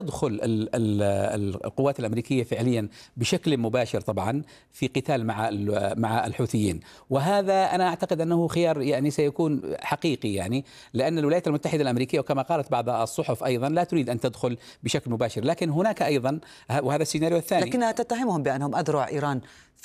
تدخل القوات الأمريكية فعليا بشكل مباشر طبعا في قتال مع الحوثيين، وهذا أنا أعتقد أنه خيار يعني سيكون حقيقي، يعني لأن الولايات المتحدة الأمريكية وكما قالت بعض الصحف أيضا لا تريد أن تدخل بشكل مباشر، لكن هناك أيضا وهذا السيناريو الثاني. لكنها تتهمهم بأنهم أذرع إيران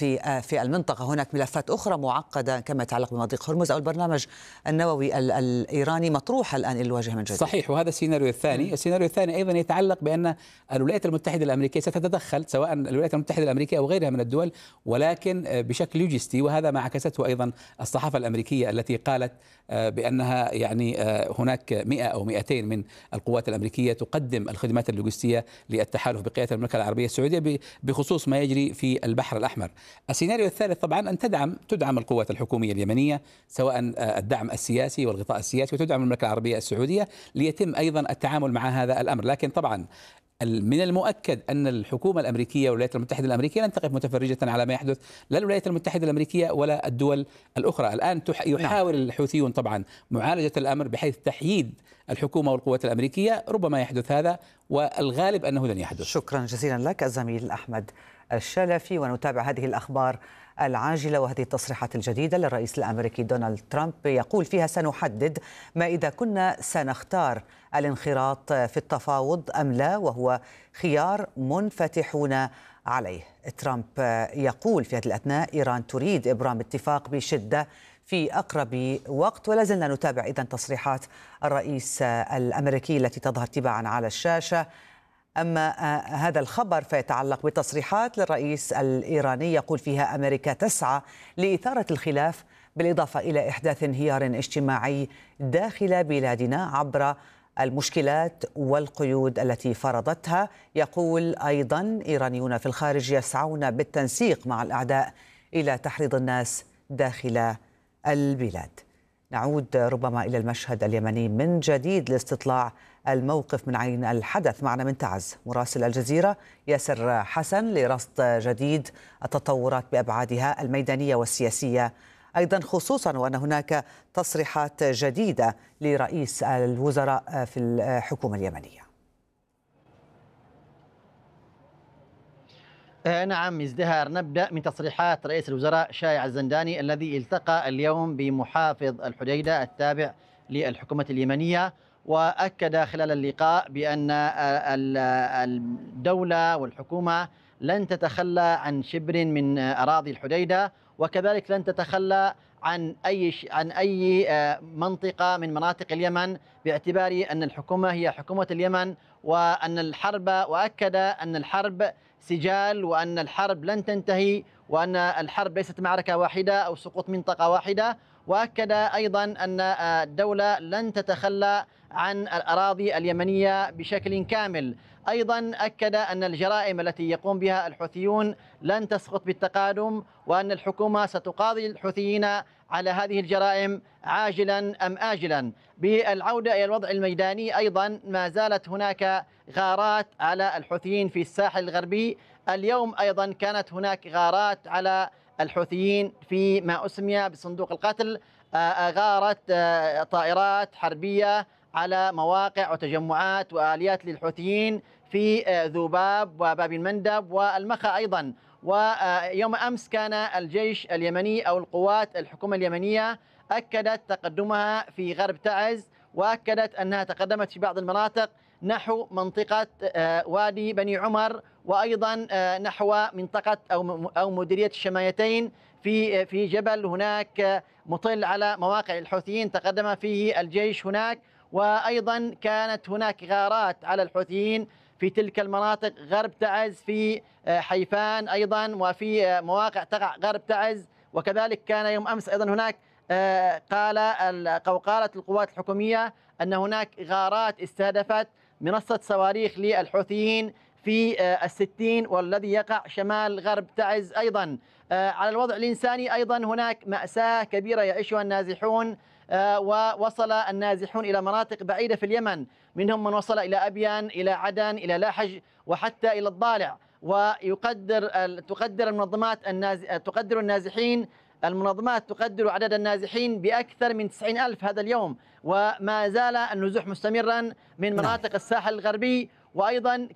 في المنطقة. هناك ملفات أخرى معقدة كما يتعلق بمضيق هرمز أو البرنامج النووي الإيراني مطروحة الآن إلى الواجهة من جديد. صحيح، وهذا السيناريو الثاني. السيناريو الثاني أيضا يتعلق بأن الولايات المتحدة الأمريكية ستتدخل، سواء الولايات المتحدة الأمريكية أو غيرها من الدول، ولكن بشكل لوجستي، وهذا ما عكسته أيضا الصحافة الأمريكية التي قالت بأنها يعني هناك 100 أو 200 من القوات الأمريكية تقدم الخدمات اللوجستية للتحالف بقيادة المملكة العربية السعودية بخصوص ما يجري في البحر الأحمر. السيناريو الثالث طبعا أن تدعم القوات الحكومية اليمنية، سواء الدعم السياسي والغطاء السياسي، وتدعم المملكة العربية السعودية ليتم أيضا التعامل مع هذا الأمر. لكن طبعا من المؤكد أن الحكومة الأمريكية والولايات المتحدة الأمريكية لن تقف متفرجة على ما يحدث، لا الولايات المتحدة الأمريكية ولا الدول الأخرى. الآن يحاول الحوثيون طبعا معالجة الأمر بحيث تحييد الحكومة والقوات الأمريكية، ربما يحدث هذا والغالب أنه لن يحدث. شكرا جزيلا لك الزميل أحمد الشلفي، ونتابع هذه الأخبار العاجلة وهذه التصريحات الجديدة للرئيس الأمريكي دونالد ترامب يقول فيها سنحدد ما إذا كنا سنختار الانخراط في التفاوض أم لا، وهو خيار منفتحون عليه. ترامب يقول في هذه الأثناء إيران تريد إبرام اتفاق بشدة في أقرب وقت، ولا زلنا نتابع إذن تصريحات الرئيس الأمريكي التي تظهر تباعا على الشاشة. أما هذا الخبر فيتعلق بتصريحات للرئيس الإيراني يقول فيها أمريكا تسعى لإثارة الخلاف، بالإضافة إلى إحداث انهيار اجتماعي داخل بلادنا عبر المشكلات والقيود التي فرضتها. يقول أيضا إيرانيون في الخارج يسعون بالتنسيق مع الأعداء إلى تحريض الناس داخل البلاد. نعود ربما إلى المشهد اليمني من جديد لاستطلاع الموقف من عين الحدث. معنا من تعز مراسل الجزيرة ياسر حسن لرصد جديد التطورات بأبعادها الميدانية والسياسية أيضا، خصوصا وأن هناك تصريحات جديدة لرئيس الوزراء في الحكومة اليمنية. نعم ازدهار. نبدأ من تصريحات رئيس الوزراء شايع الزنداني الذي التقى اليوم بمحافظ الحديدة التابع للحكومة اليمنية، وأكد خلال اللقاء بأن الدولة والحكومة لن تتخلى عن شبر من أراضي الحديدة، وكذلك لن تتخلى عن أي منطقة من مناطق اليمن، باعتبار أن الحكومة هي حكومة اليمن، وأكد أن الحرب سجال، وأن الحرب لن تنتهي، وأن الحرب ليست معركة واحدة أو سقوط منطقة واحدة. وأكد أيضا أن الدولة لن تتخلى عن الأراضي اليمنية بشكل كامل. أيضا أكد أن الجرائم التي يقوم بها الحوثيون لن تسقط بالتقادم، وأن الحكومة ستقاضي الحوثيين على هذه الجرائم عاجلا أم آجلا. بالعودة إلى الوضع الميداني أيضا ما زالت هناك غارات على الحوثيين في الساحل الغربي. اليوم أيضا كانت هناك غارات على الحوثيين في ما أسمي بصندوق القتل، غارت طائرات حربية على مواقع وتجمعات وآليات للحوثيين في ذوباب وباب المندب والمخا أيضا. ويوم أمس كان الجيش اليمني أو القوات الحكومة اليمنية أكدت تقدمها في غرب تعز، وأكدت أنها تقدمت في بعض المناطق نحو منطقة وادي بني عمر، وأيضا نحو منطقة أو مديرية الشمايتين في جبل هناك مطل على مواقع الحوثيين تقدم فيه الجيش هناك. وأيضا كانت هناك غارات على الحوثيين في تلك المناطق غرب تعز، في حيفان أيضا، وفي مواقع تقع غرب تعز. وكذلك كان يوم أمس أيضا هناك قالت القوات الحكومية أن هناك غارات استهدفت منصة صواريخ للحوثيين في الستين والذي يقع شمال غرب تعز. أيضا على الوضع الإنساني أيضا هناك مأساة كبيرة يعيشها النازحون، ووصل النازحون إلى مناطق بعيدة في اليمن، منهم من وصل إلى أبيان، إلى عدن، إلى لاحج، وحتى إلى الضالع. تقدر المنظمات تقدر عدد النازحين بأكثر من 90,000 هذا اليوم، وما زال النزوح مستمرا من مناطق الساحل الغربي. وأيضا